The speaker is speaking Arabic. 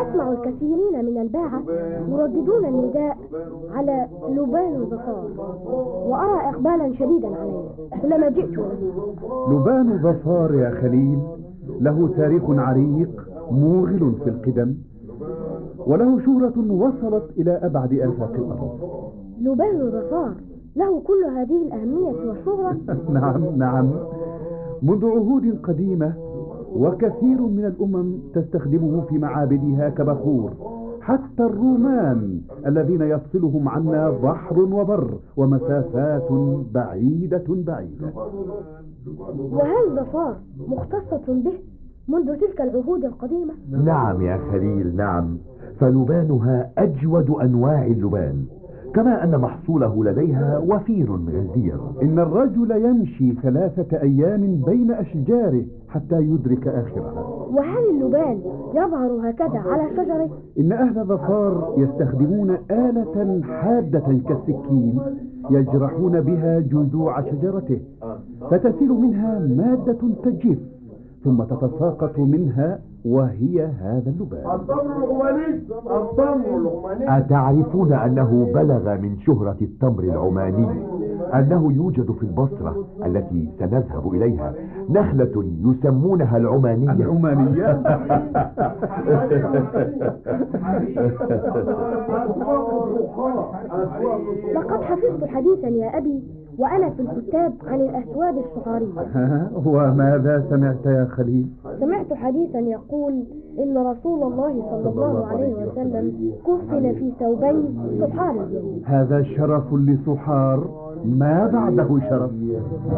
وأسمع الكثيرين من الباعة يرددون النداء على لبان ظفار، وأرى إقبالا شديدا عليه كلما جئت له. لبان ظفار يا خليل له تاريخ عريق موغل في القدم، وله شهرة وصلت إلى أبعد آفاق الأرض. لبان ظفار له كل هذه الأهمية والشهرة؟ نعم، منذ عهود قديمة، وكثير من الأمم تستخدمه في معابدها كبخور، حتى الرومان الذين يفصلهم عنا بحر وبر ومسافات بعيدة. وهل ظفار مختصة به منذ تلك العهود القديمة؟ نعم يا خليل، نعم، فلبانها أجود أنواع اللبان، كما أن محصوله لديها وفير غزير. إن الرجل يمشي 3 أيام بين أشجاره حتى يدرك آخرها. وهل اللبان يظهر هكذا على شجره؟ إن أهل ظفار يستخدمون آلة حادة كالسكين يجرحون بها جذوع شجرته، فتسيل منها مادة تجف، ثم تتساقط منها وهي هذا اللبان. أتعرفون أنه بلغ من شهرة التمر العماني أنه يوجد في البصرة التي سنذهب إليها نخلة يسمونها العمانية؟ لقد حفظت حديثا يا أبي وأنا في الكتاب عن الأسواد الشعارية. وماذا سمعت يا خليل؟ سمعت حديثا يقول إن رسول الله صلى الله عليه وسلم كفن في ثوبين سحار. هذا شرف لسحار، ما بعده شرف.